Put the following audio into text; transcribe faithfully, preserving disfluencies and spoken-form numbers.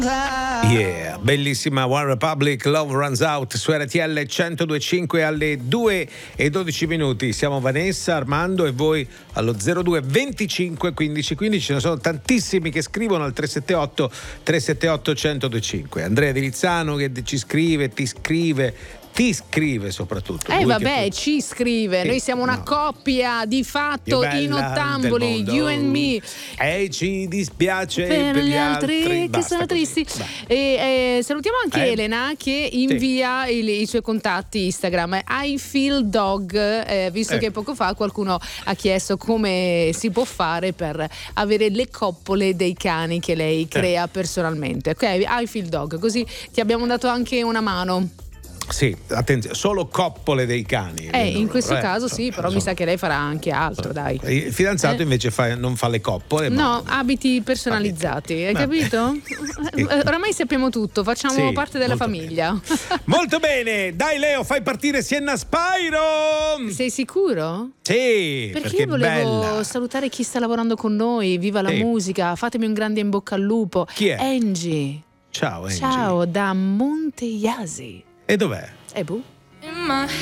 Yeah, bellissima One Republic, Love Runs Out su R T L centodue e cinque alle due e dodici minuti. Siamo Vanessa, Armando e voi allo zero due venticinque quindici quindici. Ce ne sono tantissimi che scrivono al tre sette otto tre sette otto centodue e cinque. Andrea Di Lizzano che ci scrive, ti scrive, ti scrive soprattutto. Eh Lui vabbè, tu... ci scrive. Sì, Noi siamo una no. coppia di fatto in ottamboli, del you and me. E ci dispiace Per, per gli altri, che basta sono così. tristi. E, eh, salutiamo anche Eh. Elena che invia il- i suoi contatti Instagram. I feel dog, eh, visto Eh. che poco fa qualcuno ha chiesto come si può fare per avere le coppole dei cani che lei crea personalmente. Ok, I feel dog, così ti abbiamo dato anche una mano. Sì, attenzione, solo coppole dei cani. Eh, in loro, questo eh, caso sì, insomma, però mi sa che lei farà anche altro, dai. Il fidanzato Eh. invece fa- non fa le coppole, No, ma abiti personalizzati, hai Vabbè. capito? Eh, Oramai sappiamo tutto, facciamo Sì, parte della molto famiglia. molto bene. Dai Leo, fai partire Sienna Spyro. Sei sicuro? Sì, Perché, perché io è volevo bella. salutare chi sta lavorando con noi, viva la Sì. musica, fatemi un grande in bocca al lupo. Chi è? Angie. Ciao Angie. Ciao, da Monte Iasi. E dov'è? E boh. In my